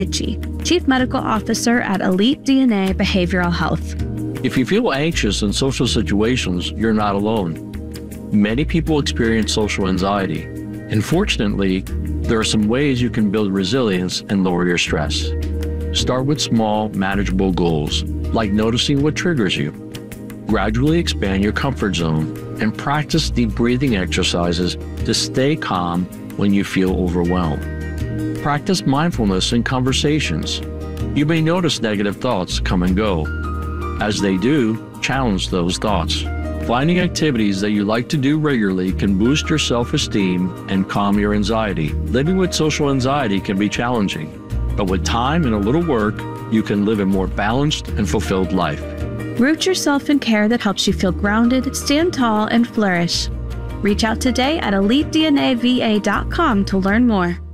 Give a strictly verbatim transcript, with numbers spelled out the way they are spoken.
Itchy, Chief Medical Officer at Elite D N A Behavioral Health. If you feel anxious in social situations, you're not alone. Many people experience social anxiety, and fortunately, there are some ways you can build resilience and lower your stress. Start with small, manageable goals, like noticing what triggers you. Gradually expand your comfort zone and practice deep breathing exercises to stay calm when you feel overwhelmed. Practice mindfulness in conversations. You may notice negative thoughts come and go. As they do, challenge those thoughts. Finding activities that you like to do regularly can boost your self-esteem and calm your anxiety. Living with social anxiety can be challenging, but with time and a little work, you can live a more balanced and fulfilled life. Root yourself in care that helps you feel grounded, stand tall, and flourish. Reach out today at elite d n a v a dot com to learn more.